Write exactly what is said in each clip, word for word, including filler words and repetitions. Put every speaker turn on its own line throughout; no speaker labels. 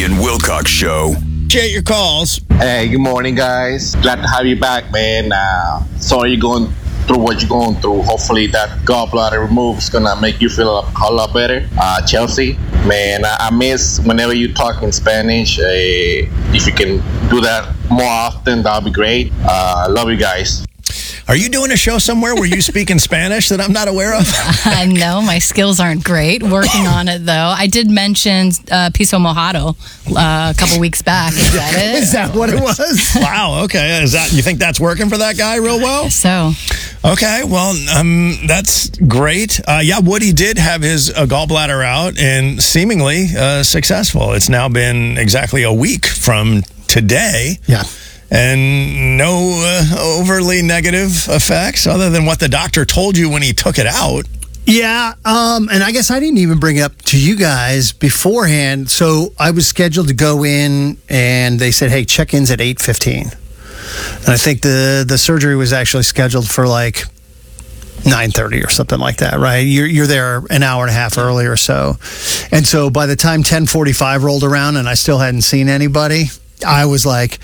and Wilcox Show.
Appreciate your calls.
Hey, good morning, guys. Glad to have you back, man. Uh, sorry you're going through what you're going through. Hopefully that gallbladder remove is gonna make you feel a, a lot better. Uh, Chelsea, man, I, I miss whenever you talk in Spanish. Uh, if you can do that more often, that'll be great. Uh, love you guys.
Are you doing a show somewhere where you speak in Spanish that I'm not aware of?
Uh, no, my skills aren't great. Working on it, though. I did mention uh, piso mojado uh, a couple weeks back. Is that it?
Is that what it was? Wow, okay. Is that, you think that's working for that guy real well?
So.
Okay, well, um, that's great. Uh, yeah, Woody did have his uh, gallbladder out and seemingly uh, successful. It's now been exactly a week from today.
Yeah.
And no uh, overly negative effects other than what the doctor told you when he took it out.
Yeah, um, and I guess I didn't even bring it up to you guys beforehand. So I was scheduled to go in, and they said, hey, check-in's at eight fifteen. And I think the, the surgery was actually scheduled for like nine thirty or something like that, right? You're, you're there an hour and a half early or so. And so by the time ten forty-five rolled around and I still hadn't seen anybody, I was like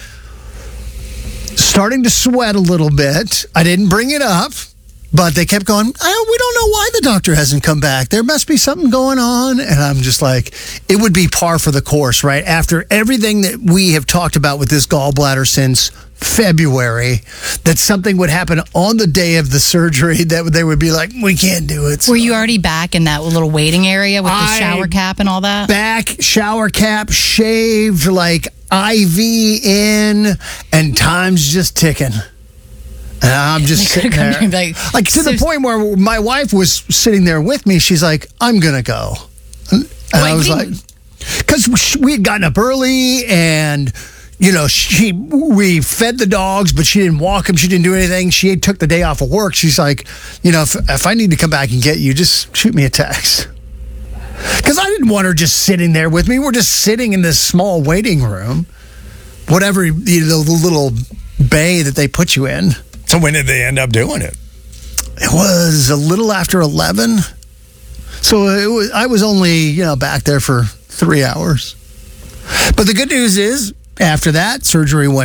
starting to sweat a little bit. I didn't bring it up, but they kept going, oh, we don't know why the doctor hasn't come back. There must be something going on. And I'm just like, it would be par for the course, right? After everything that we have talked about with this gallbladder since February, that something would happen on the day of the surgery that they would be like, we can't do it. So.
Were you already back in that little waiting area with the
I,
shower cap and all that?
Back, shower cap, shaved, like I V in, and time's just ticking. And I'm just sitting there. Like, like to the point where my wife was sitting there with me. She's like, I'm going to go. And
Why
I was like, because we had gotten up early and, you know, she we fed the dogs, but she didn't walk them. She didn't do anything. She had took the day off of work. She's like, you know, if, if I need to come back and get you, just shoot me a text. Because I didn't want her just sitting there with me. We're just sitting in this small waiting room, whatever, you know, the little bay that they put you in.
So when did they end up doing it?
It was a little after eleven. So it was, I was only, you know, back there for three hours. But the good news is, after that, surgery went